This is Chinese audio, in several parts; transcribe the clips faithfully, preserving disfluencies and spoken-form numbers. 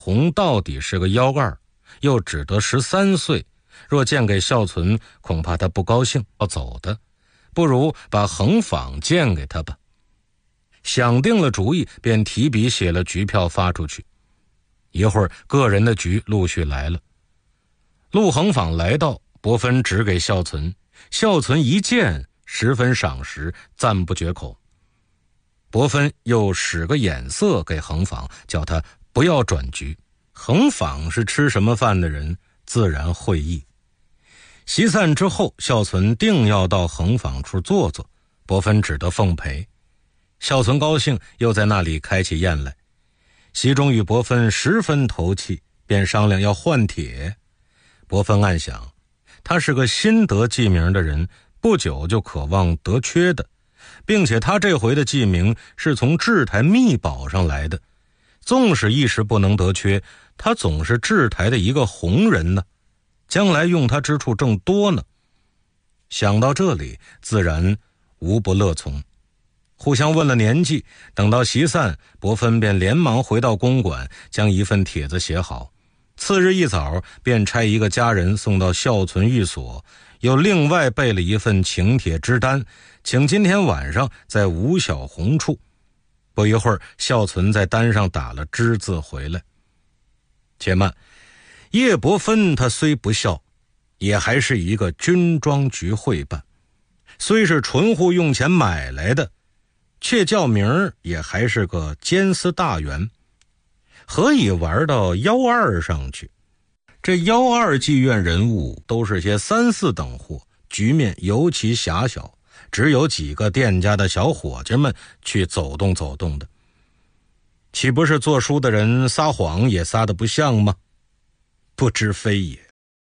红到底是个幺二，又只得十三岁，若荐给孝存，恐怕他不高兴，要走的，不如把横坊荐给他吧。想定了主意，便提笔写了局票发出去。一会儿，个人的局陆续来了。陆横坊来到，伯芬指给孝存，孝存一见，十分赏识，赞不绝口。伯芬又使个眼色给横坊，叫他不要转局。横坊是吃什么饭的人，自然会意。席散之后，孝存定要到横坊处坐坐，伯芬只得奉陪。孝存高兴，又在那里开起宴来。席中与伯芬十分投气，便商量要换帖。伯芬暗想，他是个新得记名的人，不久就渴望得缺的，并且他这回的记名是从制台密保上来的，纵使一时不能得缺，他总是制台的一个红人呢，将来用他之处正多呢。想到这里，自然无不乐从。互相问了年纪，等到席散，伯芬便连忙回到公馆，将一份帖子写好。次日一早，便差一个家人送到孝存寓所，又另外备了一份请帖之单，请今天晚上在吴小红处。不一会儿，孝存在单上打了之字回来。且慢，叶伯芬他虽不孝，也还是一个军装局会办，虽是纯户用钱买来的，却叫名儿也还是个监司大员，何以玩到幺二上去？这幺二妓院人物都是些三四等货，局面尤其狭小，只有几个店家的小伙计们去走动走动的，岂不是做书的人撒谎也撒得不像吗？不知非也。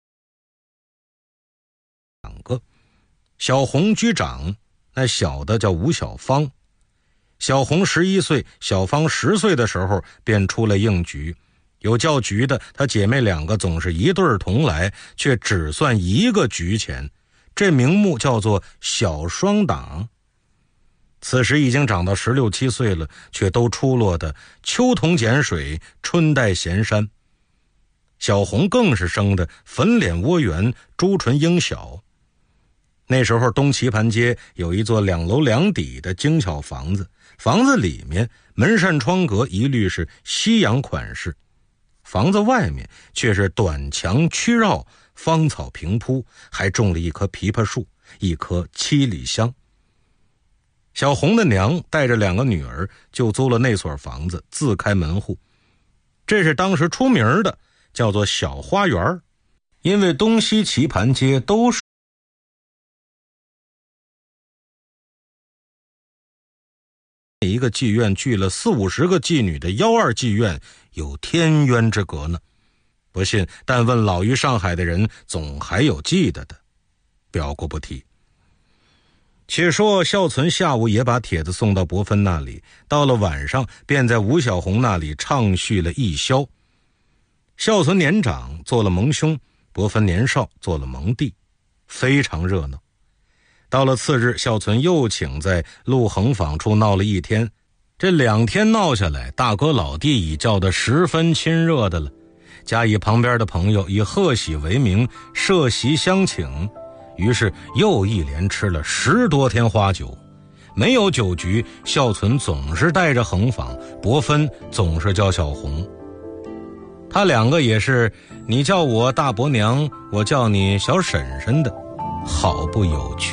两个小红居长，那小的叫吴小芳。小红十一岁，小芳十岁的时候便出来应局。有叫局的，她姐妹两个总是一对儿同来，却只算一个局钱，这名目叫做小双党。此时已经长到十六七岁了，却都出落的秋桐碱水，春带咸山。小红更是生的粉脸窝圆，朱唇鹰小。那时候东棋盘街有一座两楼两底的精巧房子，房子里面门扇窗格一律是西洋款式，房子外面却是短墙曲绕，芳草平铺，还种了一棵枇杷树，一棵七里香。小红的娘带着两个女儿就租了那所房子，自开门户。这是当时出名的，叫做小花园。因为东西棋盘街都是一个妓院聚了四五十个妓女的幺二妓院，有天渊之隔呢。不信，但问老于上海的人，总还有记得的，表过不提。且说孝存下午也把帖子送到伯芬那里，到了晚上便在吴小红那里畅叙了一宵。孝存年长做了盟兄，伯芬年少做了盟弟，非常热闹。到了次日，孝存又请在陆横坊处闹了一天。这两天闹下来，大哥老弟已叫得十分亲热的了，加以旁边的朋友以贺喜为名设席相请，于是又一连吃了十多天花酒。没有酒局，孝存总是带着横坊，伯芬总是叫小红。他两个也是你叫我大伯娘，我叫你小婶婶的，好不有趣。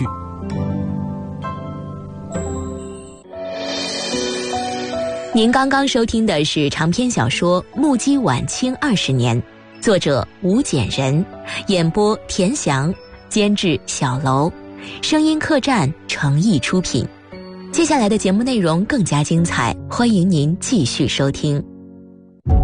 您刚刚收听的是长篇小说《目击晚清二十年》，作者吴简人，演播田翔，监制小楼，声音客栈诚意出品。接下来的节目内容更加精彩，欢迎您继续收听。